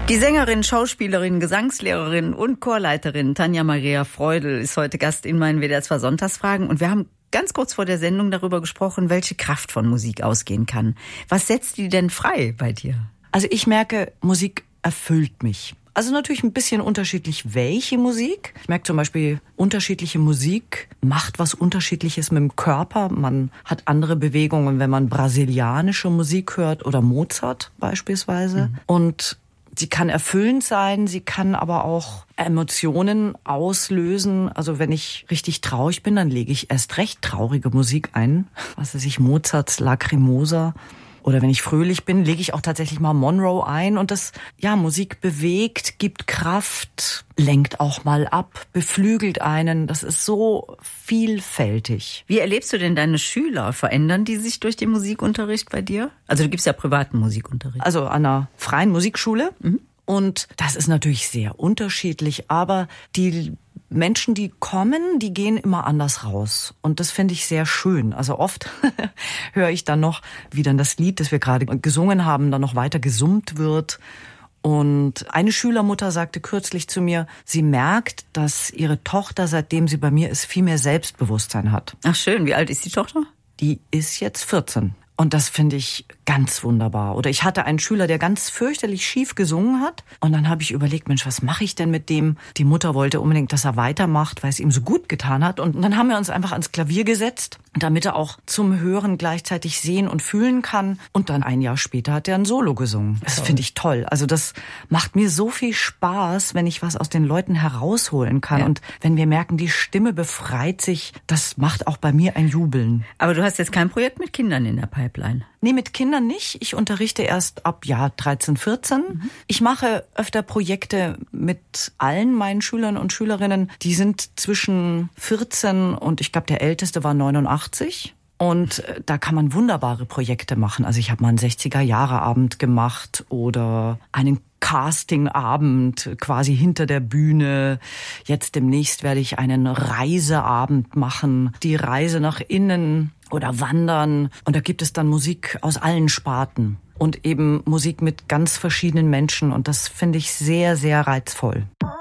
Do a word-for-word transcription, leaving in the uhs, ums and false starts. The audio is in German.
Die Sängerin, Schauspielerin, Gesangslehrerin und Chorleiterin Tanja Maria Freudl ist heute Gast in meinen W D R zwei Sonntagsfragen. Und wir haben ganz kurz vor der Sendung darüber gesprochen, welche Kraft von Musik ausgehen kann. Was setzt die denn frei bei dir? Also ich merke, Musik erfüllt mich. Also natürlich ein bisschen unterschiedlich, welche Musik. Ich merke zum Beispiel, unterschiedliche Musik macht was Unterschiedliches mit dem Körper. Man hat andere Bewegungen, wenn man brasilianische Musik hört oder Mozart beispielsweise. Mhm. Und sie kann erfüllend sein, sie kann aber auch Emotionen auslösen. Also wenn ich richtig traurig bin, dann lege ich erst recht traurige Musik ein. Was weiß ich, Mozarts Lacrimosa. Oder wenn ich fröhlich bin, lege ich auch tatsächlich mal Monroe ein. Und das, ja, Musik bewegt, gibt Kraft, lenkt auch mal ab, beflügelt einen. Das ist so vielfältig. Wie erlebst du denn deine Schüler? Verändern die sich durch den Musikunterricht bei dir? Also du gibst ja privaten Musikunterricht. Also an einer freien Musikschule. Mhm. Und das ist natürlich sehr unterschiedlich. Aber die Menschen, die kommen, die gehen immer anders raus. Und das finde ich sehr schön. Also oft höre ich dann noch, wie dann das Lied, das wir gerade gesungen haben, dann noch weiter gesummt wird. Und eine Schülermutter sagte kürzlich zu mir, sie merkt, dass ihre Tochter, seitdem sie bei mir ist, viel mehr Selbstbewusstsein hat. Ach schön, wie alt ist die Tochter? Die ist jetzt vierzehn. Und das finde ich ganz wunderbar. Oder ich hatte einen Schüler, der ganz fürchterlich schief gesungen hat. Und dann habe ich überlegt, Mensch, was mache ich denn mit dem? Die Mutter wollte unbedingt, dass er weitermacht, weil es ihm so gut getan hat. Und dann haben wir uns einfach ans Klavier gesetzt, damit er auch zum Hören gleichzeitig sehen und fühlen kann. Und dann ein Jahr später hat er ein Solo gesungen. Das finde ich toll. Also das macht mir so viel Spaß, wenn ich was aus den Leuten herausholen kann. Ja. Und wenn wir merken, die Stimme befreit sich, das macht auch bei mir ein Jubeln. Aber du hast jetzt kein Projekt mit Kindern in der Pipeline? Nee, mit Kindern nicht. Ich unterrichte erst ab Jahr dreizehn, vierzehn. Mhm. Ich mache öfter Projekte mit allen meinen Schülern und Schülerinnen. Die sind zwischen vierzehn und ich glaube, der Älteste war neunundachtzig. Und da kann man wunderbare Projekte machen. Also ich habe mal einen sechziger-Jahre-Abend gemacht oder einen Castingabend quasi hinter der Bühne. Jetzt demnächst werde ich einen Reiseabend machen. Die Reise nach innen oder Wandern. Und da gibt es dann Musik aus allen Sparten. Und eben Musik mit ganz verschiedenen Menschen. Und das finde ich sehr, sehr reizvoll.